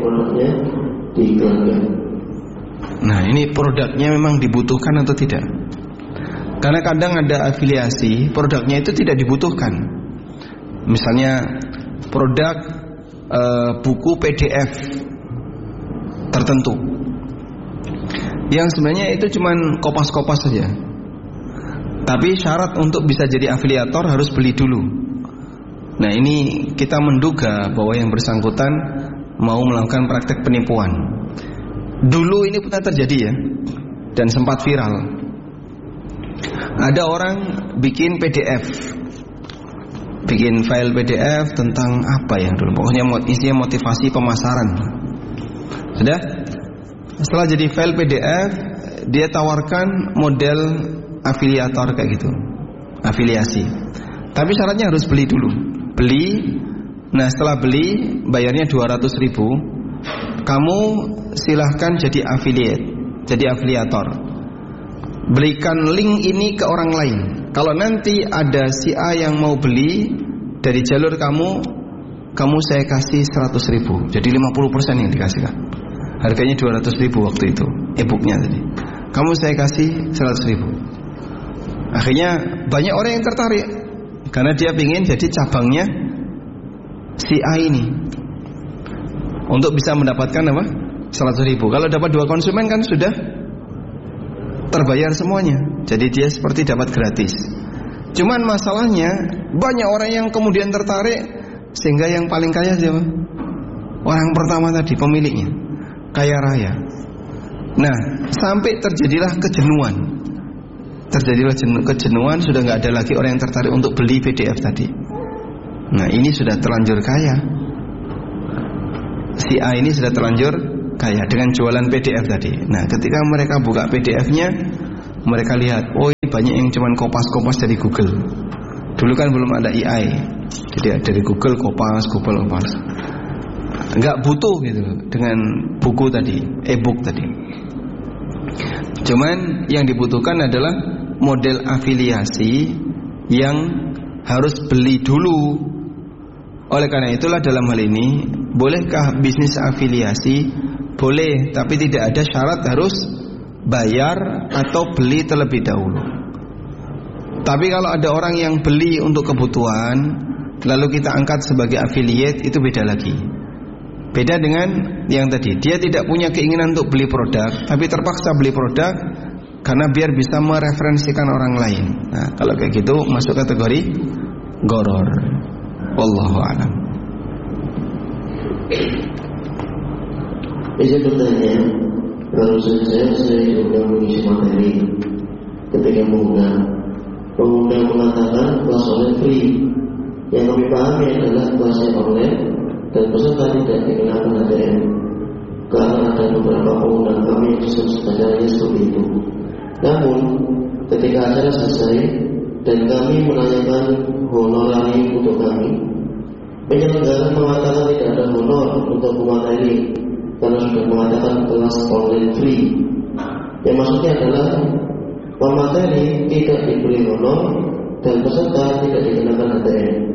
produknya diiklankan. Nah, ini produknya memang dibutuhkan atau tidak? Karena kadang ada afiliasi, produknya itu tidak dibutuhkan. Misalnya produk buku PDF tertentu, yang sebenarnya itu cuman kopas-kopas saja. Tapi syarat untuk bisa jadi afiliator harus beli dulu. Nah, ini kita menduga bahwa yang bersangkutan mau melakukan praktek penipuan. Dulu ini pernah terjadi ya, dan sempat viral. Ada orang bikin PDF, bikin file PDF tentang apa ya dulu, pokoknya isinya motivasi pemasaran. Sudah? Setelah jadi file PDF, dia tawarkan model afiliator kayak gitu, afiliasi. Tapi syaratnya harus beli dulu. Beli. Nah, setelah beli bayarnya 200.000. Kamu silahkan jadi affiliate, jadi afiliator. Berikan link ini ke orang lain. Kalau nanti ada si A yang mau beli dari jalur kamu saya kasih 100.000. Jadi 50% yang dikasihkan. Harganya 200.000 waktu itu, e-booknya tadi. Kamu saya kasih 100.000. Akhirnya banyak orang yang tertarik karena dia ingin jadi cabangnya si A ini untuk bisa mendapatkan apa? 100.000. Kalau dapat 2 konsumen kan sudah terbayar semuanya. Jadi dia seperti dapat gratis. Cuman masalahnya banyak orang yang kemudian tertarik, sehingga yang paling kaya siapa? Orang pertama tadi, pemiliknya, kaya raya. Nah, sampai terjadilah kejenuhan. Kejenuhan, sudah nggak ada lagi orang yang tertarik untuk beli PDF tadi. Nah, ini sudah terlanjur kaya. Si A ini sudah terlanjur kaya dengan jualan PDF tadi. Nah, ketika mereka buka PDF-nya, mereka lihat, oh ini banyak yang cuman kopas-kopas dari Google. Dulu kan belum ada AI, jadi dari Google kopas. Nggak butuh gitu dengan buku tadi, e-book tadi. Cuman yang dibutuhkan adalah model afiliasi yang harus beli dulu. Oleh karena itulah dalam hal ini, bolehkah bisnis afiliasi? Boleh, tapi tidak ada syarat harus bayar atau beli terlebih dahulu. Tapi kalau ada orang yang beli untuk kebutuhan, lalu kita angkat sebagai affiliate, itu beda lagi. Beda dengan yang tadi, dia tidak punya keinginan untuk beli produk, tapi terpaksa beli produk karena biar bisa mereferensikan orang lain. Nah, kalau kayak gitu masuk kategori gharar. Wallahu a'lam. Bisa bertanya, kalau saya diundang mengisi materi, ketika pengguna mengatakan kelas online free. Yang kami pahami adalah kelas online dan peserta tidak dikenakan ATM. Karena ada beberapa pengguna kami yang disebut acaranya seperti itu. Namun, ketika acara selesai dan kami menanyakan honorari untuk kami, penyelenggara mengatakan tidak ada honor untuk pemateri karena sudah mengatakan kelas online free. Yang maksudnya adalah pemateri tidak diberi honor dan peserta tidak dikenakan ATM.